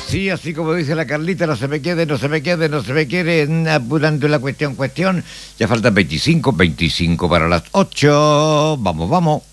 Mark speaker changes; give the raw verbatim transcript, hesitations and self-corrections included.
Speaker 1: Sí, así como dice la Carlita, no se me quede, no se me quede, no se me quede, apurando la cuestión, cuestión. Ya faltan veinticinco, veinticinco para las ocho. Vamos, vamos.